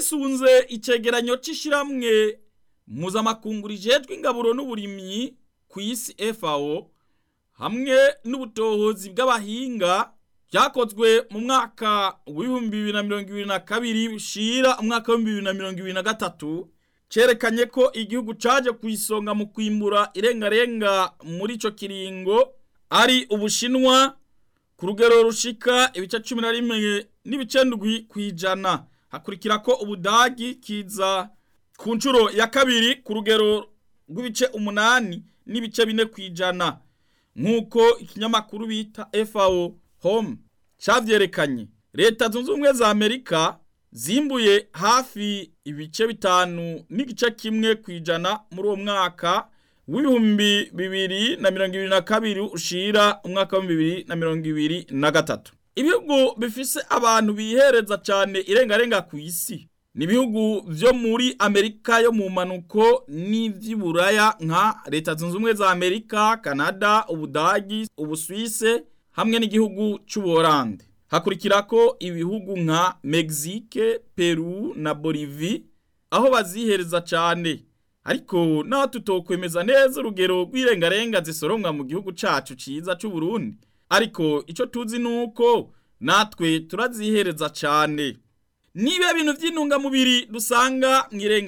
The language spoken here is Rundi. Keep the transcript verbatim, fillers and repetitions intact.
twisunze icegeranyo c'ishiramwe mpuzamakungu rijejwe ingaburo n'uburimyi ku isi F A O hamwe n'ubutohozi bw'abahinga byakozwe mu mwaka w'ibihumbi bibiri na mirongo ibiri na kabiri ushira umwaka w'ibihumbi bibiri na mirongo ibiri na gatatu cerekanye ko igihugu caje kwisonga mu kwimbura irengarenga muri ico kiringo ari Ubushinwa ku rugero rushika ibice cumi na rimwe n'ibice ndwi kwijana. Hakurikira ko Ubudagi kiza ku ncuro ya kabiri ku rugero rw'ibice umunani n'ibice bine kwijana nk'uko ikinyamakuru bita F A O Home cavyerekanye. Leta zunze ubumwe za Amerika zimbuye hafi ibice bitanu n'igice kimwe kwijana muri uwo mwaka w'ibihumbi bibiri na mirongo ibiri na kabiri ushira umwaka wa bibiri na mirongo ibiri na gatatu. Ibihugu bifise abantu bihereza cyane irengarenga ku isi ni ibihugu vyo muri Amerika yo mu manuko n'ivy'Iburaya nka Leta zunze ubumwe za Amerika, Canada, Ubudagi, Ubuswise hamwe n'igihugu c'Ubuholande. Hakurikirako ibihugu nka Mexique, Peru na Bolivie aho bazihereza cyane. Ariko naho tutokwemeza neza urugero rw'irengarenga zisoromwa mu gihugu cacu ciza c'u Burundi, ariko ico tuzi nuko natwe turazihereza cyane. Nibe bintu vy'intunga mubiri dusanga mwirenga